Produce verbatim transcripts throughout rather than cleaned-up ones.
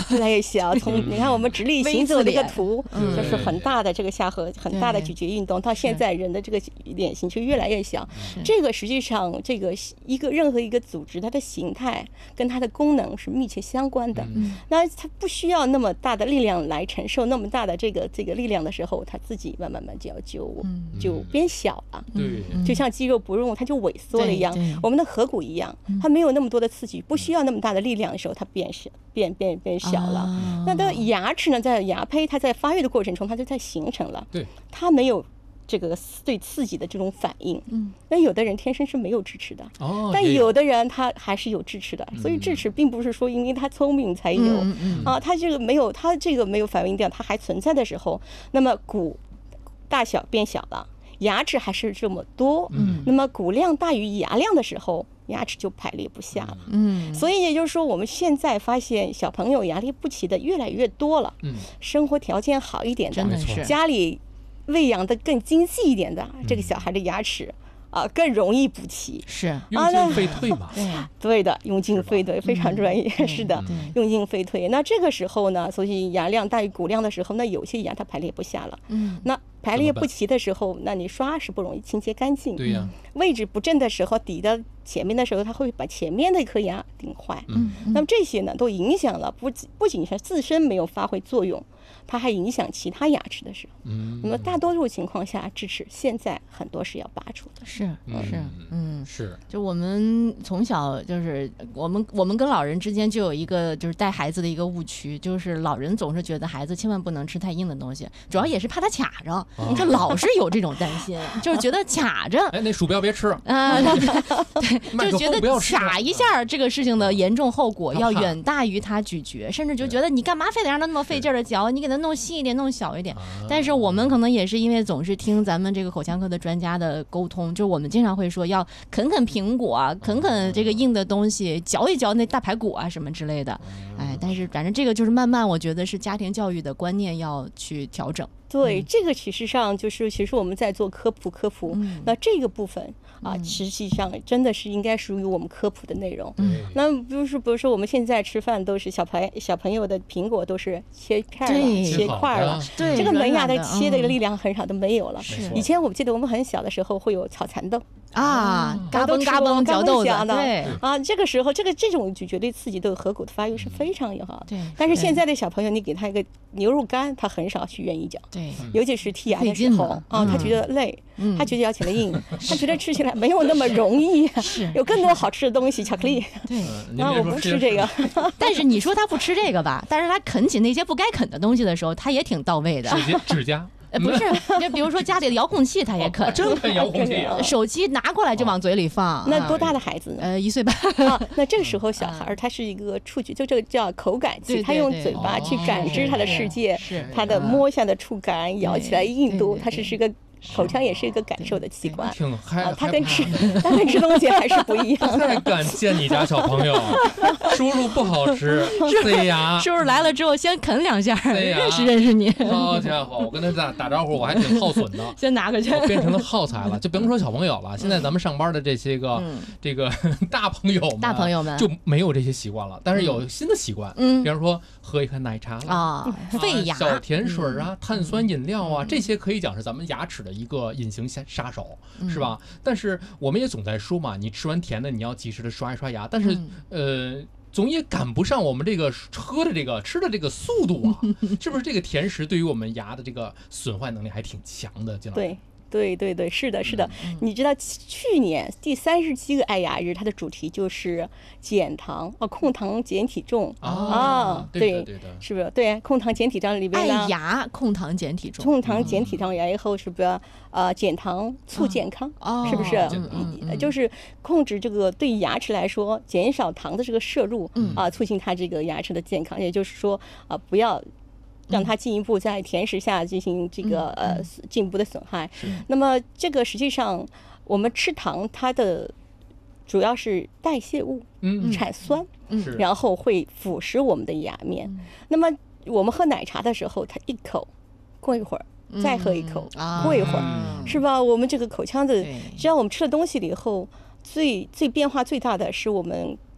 越来越小。从你看我们直立行走这个图，就是很大的这个下颌，很大的咀嚼运动，到现在人的这个脸型就越来越小。这个实际上，这个一个任何一个组织，它的形态跟它的功能是密切相关的。那它不需要那么大的力量来承受那么大的这个这个力量的时候，它自己慢慢慢就要就就变小了。 对， 就像肌肉不用它就萎缩了一样，我们的颌骨一样，它没有那么多的刺激，不需要那么大的力量的时候，它变小，变变变小了。啊、那的牙齿呢，在牙胚它在发育的过程中，它就在形成了。 对， 它没有这个对刺激的这种反应。嗯，那有的人天生是没有智齿的， 哦， 但有的人他还是有智齿的。所以智齿并不是说因为他聪明才有，嗯嗯、啊，他这个没有，他这个没有反应掉，他还存在的时候，那么骨大小变小了。牙齿还是这么多，嗯，那么骨量大于牙量的时候，牙齿就排列不下了，嗯，所以也就是说，我们现在发现小朋友牙列不齐的越来越多了，嗯，生活条件好一点的， 真的是家里喂养的更精细一点的，嗯、这个小孩的牙齿。啊，更容易补齐， 是用进废退嘛？ 对，对的，用进废退非常专业，是的，用进废退。那这个时候呢，所以牙量大于骨量的时候，那有些牙它排列不下了，嗯，那排列不齐的时候，那你刷是不容易清洁干净， 对呀， 位置不正的时候，抵到前面的时候，它会把前面的一颗牙顶坏，嗯，那么这些呢，都影响了不不仅是自身没有发挥作用。它还影响其他牙齿的时候，嗯，那么大多数情况下，智齿现在很多是要拔除的， 是是，嗯是。 就我们从小就是我们我们跟老人之间就有一个就是带孩子的一个误区，就是老人总是觉得孩子千万不能吃太硬的东西，主要也是怕他卡着，啊、就老是有这种担心，就是觉得卡着， 哎，那鼠标别吃啊、 呃，对，就觉得卡一下这个事情的严重后果要远大于他咀嚼，甚至就觉得你干嘛非得让他那么费劲的嚼，你给他弄细一点，弄小一点。但是我们可能也是因为总是听咱们这个口腔科的专家的沟通，就我们经常会说要啃啃苹果啊，啃啃这个硬的东西，嚼一嚼那大排骨啊什么之类的。哎，但是反正这个就是慢慢，我觉得是家庭教育的观念要去调整。 对，这个其实上就是其实我们在做科普科普，嗯、那这个部分啊，嗯、实际上真的是应该属于我们科普的内容。嗯、那比如说，比如说我们现在吃饭都是小朋小朋友的苹果都是切片了、切块了， 对， 这个门牙的切的力量很少都没有了。 是、 以前我记得我们很小的时候会有炒蚕豆。 啊，嘎嘣嘎嘣嚼豆子，对啊，这个时候这个这种咀嚼对刺激对颌骨的发育是非常友好的。 对， 但是现在的小朋友，你给他一个牛肉干，他很少去愿意嚼。 对， 尤其是剔牙的时候啊，他觉得累，他觉得咬起来硬，他觉得吃起来没有那么容易。 是， 有更多好吃的东西，巧克力。 对， 啊，我不吃这个。 但是你说他不吃这个吧，但是他啃起那些不该啃的东西的时候，他也挺到位的。 指甲。 不是，就比如说家里的遥控器，他也啃， 真啃遥控器啊！ 手机拿过来就往嘴里放。 那多大的孩子呢？ 呃，一岁半。 啊，那这个时候小孩他是一个触觉，就这个叫口感器，他用嘴巴去感知他的世界，他的摸下的触感，咬起来硬度，它是是个。口腔也是一个感受的器官， 挺嗨、 啊，它跟吃它跟吃东西还是不一样的。 太敢见你家小朋友，叔叔不好吃，塞牙。 叔叔来了之后先啃两下，认识认识你。 好家伙，我跟他打打招呼，我还挺耗损的。 先拿过去， 我变成了耗材了。就甭说小朋友了，现在咱们上班的这些个、嗯、这个大朋友们， 大朋友们就没有这些习惯了，但是有新的习惯，嗯，比方说喝一颗奶茶了啊，费牙、 小甜水啊、嗯、碳酸饮料啊，这些可以讲是咱们牙齿的一个隐形杀手，是吧？嗯、但是我们也总在说嘛，你吃完甜的，你要及时的刷一刷牙。但是，嗯、呃，总也赶不上我们这个喝的这个吃的这个速度啊，是不是？这个甜食对于我们牙的这个损坏能力还挺强的，金老师。 对。对对对，是的，是的。嗯、你知道去年第三十七个爱牙日，它的主题就是减糖啊，控糖减体重啊。啊对的对的， 是不是？对，控糖减体重里边呢， 爱牙控糖减体重， 控糖减体重，然后是不是呃减糖促健康？ 啊、 是不是？ 嗯嗯、就是控制这个对牙齿来说，减少糖的这个摄入啊，促进它这个牙齿的健康。也就是说啊，不要。让它进一步在甜食下进行这个、嗯、呃进一步的损害。那么这个实际上我们吃糖，它的主要是代谢物，嗯，产酸，嗯，然后会腐蚀我们的牙面。嗯、那么我们喝奶茶的时候，它一口，过一会儿。再喝一口，嗯、过一会儿，啊、是吧？我们这个口腔的，只要我们吃了东西了以后，最最变化最大的是我们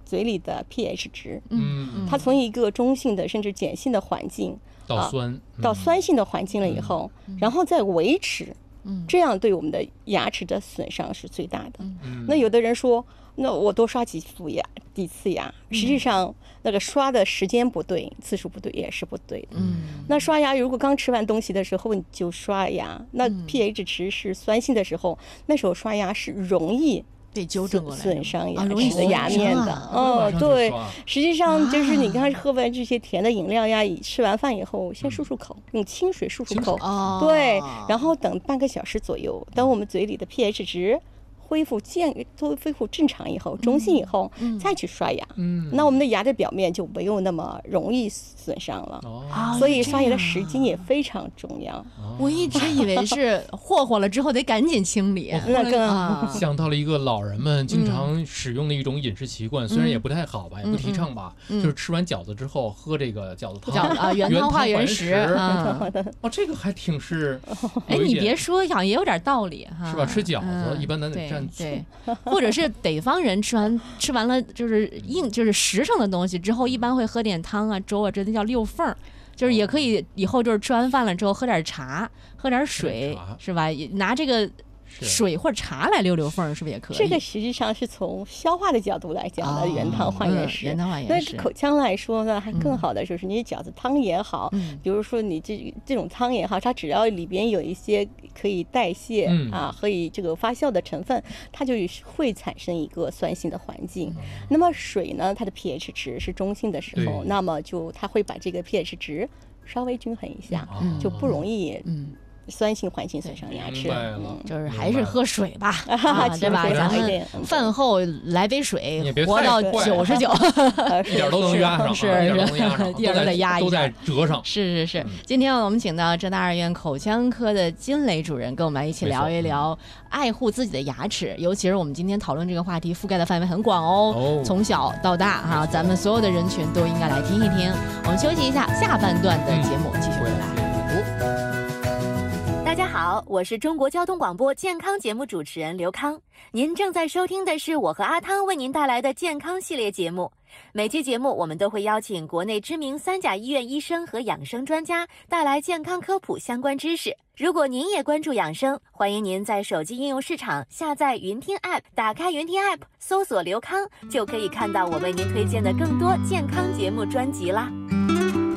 嘴里的 pH 值， 嗯， 它从一个中性的甚至碱性的环境到酸、 啊、到酸性的环境了以后， 嗯、 然后再维持， 嗯， 这样对我们的牙齿的损伤是最大的。 嗯， 那有的人说，那我多刷几副牙几次牙，实际上那个刷的时间不对，次数不对也是不对的。 嗯， 那刷牙如果刚吃完东西的时候你就刷牙，那 pH 值是酸性的时候，那时候刷牙是容易被纠正过来， 损伤牙齿的牙面的。 哦， 对，实际上就是你刚才喝完这些甜的饮料呀，吃完饭以后先漱漱口，用清水漱漱口，对，然后等半个小时左右，等我们嘴里的 pH 值恢复健都恢复正常以后，中性以后、嗯、再去刷牙， 嗯， 那我们的牙的表面就没有那么容易损伤了。哦，所以刷牙的时间也非常重要。 哦、我一直以为是霍霍了之后得赶紧清理， 那更、 啊、想到了一个老人们经常使用的一种饮食习惯，嗯、虽然也不太好吧，嗯、也不提倡吧，嗯、就是吃完饺子之后喝这个饺子汤啊，原汤化原食。 啊、哦，这个还挺是， 哎，你别说，好像也有点道理哈， 是吧？吃饺子、嗯、一般咱得蘸。 对，或者是北方人吃完吃完了就是硬就是实诚的东西之后，一般会喝点汤啊粥啊，这叫溜缝儿，就是也可以以后就是吃完饭了之后喝点茶，喝点水，是吧？拿这个水或者茶来溜溜缝儿，是不是也可以？ 这个实际上是从消化的角度来讲的，哦、原汤化原食。 嗯、原汤化原食。 那口腔来说呢，还更好的就是你饺子汤也好，嗯、比如说你这这种汤也好，它只要里边有一些可以代谢、嗯、啊，可以这个发酵的成分，它就会产生一个酸性的环境。嗯、那么水呢，它的 pH 值是中性的时候，那么就它会把这个 pH 值稍微均衡一下，嗯、就不容易嗯。酸性环境损伤牙齿， 嗯、就是还是喝水吧，啊、对吧？咱们饭后来杯水，活到九十九， 一点都能压上， 是是，一点都得压一下， 都在折上。 是是是，今天我们请到浙大二院口腔科的金磊主任，跟我们来一起聊一聊爱护自己的牙齿，尤其是我们今天讨论这个话题，覆盖的范围很广哦，哦从小到大哈、啊，咱们所有的人群都应该来听一听。我们休息一下，下半段的节目继续回来。 嗯大家好，我是中国交通广播健康节目主持人刘康。您正在收听的是我和阿汤为您带来的健康系列节目。每期节目我们都会邀请国内知名三甲医院医生和养生专家，带来健康科普相关知识。如果您也关注养生，欢迎您在手机应用市场下载云听 App， 打开云听 App， 搜索刘康，就可以看到我为您推荐的更多健康节目专辑啦。